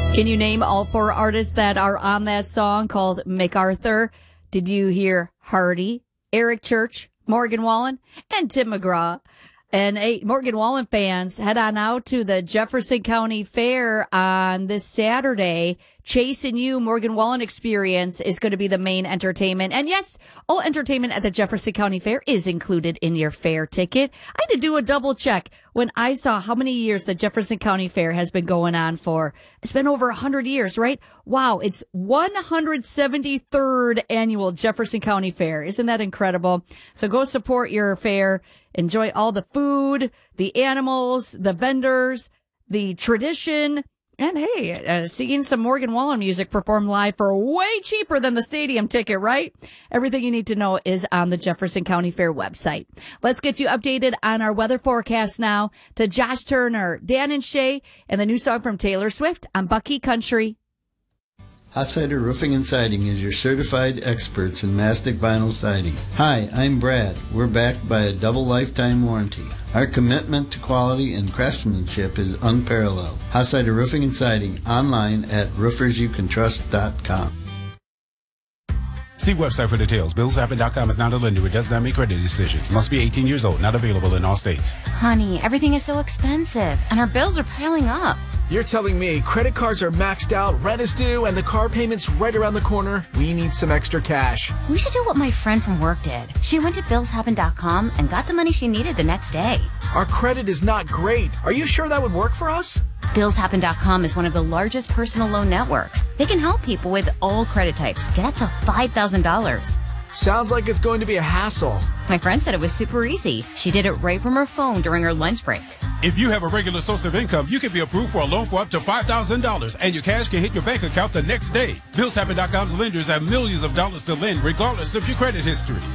Can you name all four artists that are on that song called MacArthur? Did you hear Hardy, Eric Church, Morgan Wallen, and Tim McGraw? And Morgan Wallen fans, head on out to the Jefferson County Fair on this Saturday. Chasing You Morgan Wallen Experience is going to be the main entertainment. And yes, all entertainment at the Jefferson County Fair is included in your fair ticket. I had to do a double check when I saw how many years the Jefferson County Fair has been going on for. It's been over 100 years, right? Wow, it's 173rd annual Jefferson County Fair. Isn't that incredible? So go support your fair. Enjoy all the food, the animals, the vendors, the tradition. And hey, seeing some Morgan Wallen music performed live for way cheaper than the stadium ticket, right? Everything you need to know is on the Jefferson County Fair website. Let's get you updated on our weather forecast now to Josh Turner, Dan and Shay, and the new song from Taylor Swift on Bucky Country. Hotsider Roofing and Siding is your certified experts in mastic vinyl siding. Hi, I'm Brad. We're backed by a double lifetime warranty. Our commitment to quality and craftsmanship is unparalleled. Hotsider Roofing and Siding, online at roofersyoucantrust.com. See website for details. BillsHappen.com is not a lender. It does not make credit decisions. Must be 18 years old. Not available in all states. Honey, everything is so expensive, and our bills are piling up. You're telling me credit cards are maxed out, rent is due, and the car payment's right around the corner? We need some extra cash. We should do what my friend from work did. She went to BillsHappen.com and got the money she needed the next day. Our credit is not great. Are you sure that would work for us? BillsHappen.com is one of the largest personal loan networks. They can help people with all credit types get up to $5,000. Sounds like it's going to be a hassle. My friend said it was super easy. She did it right from her phone during her lunch break. If you have a regular source of income, you can be approved for a loan for up to $5,000, and your cash can hit your bank account the next day. BillsHappen.com's lenders have millions of dollars to lend regardless of your credit history.